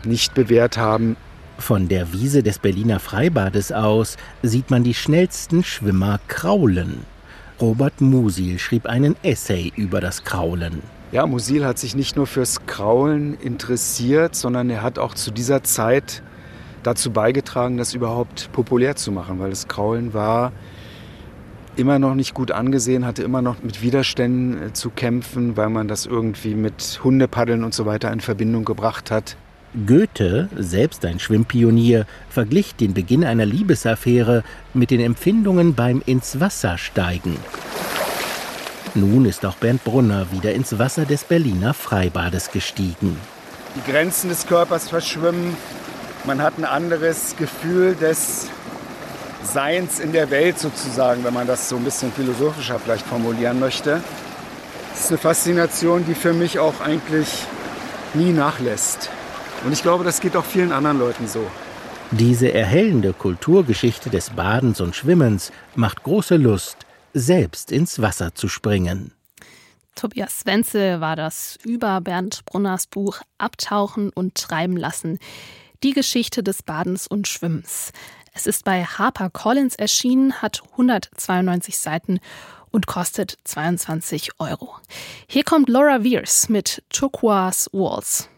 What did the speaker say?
nicht bewährt haben. Von der Wiese des Berliner Freibades aus sieht man die schnellsten Schwimmer kraulen. Robert Musil schrieb einen Essay über das Kraulen. Ja, Musil hat sich nicht nur fürs Kraulen interessiert, sondern er hat auch zu dieser Zeit dazu beigetragen, das überhaupt populär zu machen, weil das Kraulen war immer noch nicht gut angesehen, hatte immer noch mit Widerständen zu kämpfen, weil man das irgendwie mit Hundepaddeln und so weiter in Verbindung gebracht hat. Goethe, selbst ein Schwimmpionier, verglich den Beginn einer Liebesaffäre mit den Empfindungen beim Ins-Wasser-Steigen. Nun ist auch Bernd Brunner wieder ins Wasser des Berliner Freibades gestiegen. Die Grenzen des Körpers verschwimmen. Man hat ein anderes Gefühl des Seins in der Welt sozusagen, wenn man das so ein bisschen philosophischer vielleicht formulieren möchte. Das ist eine Faszination, die für mich auch eigentlich nie nachlässt. Und ich glaube, das geht auch vielen anderen Leuten so. Diese erhellende Kulturgeschichte des Badens und Schwimmens macht große Lust, selbst ins Wasser zu springen. Tobias Wenzel war das über Bernd Brunners Buch Abtauchen und Treiben lassen. Die Geschichte des Badens und Schwimmens. Es ist bei HarperCollins erschienen, hat 192 Seiten und kostet 22 €. Hier kommt Laura Weirs mit Turquoise Walls.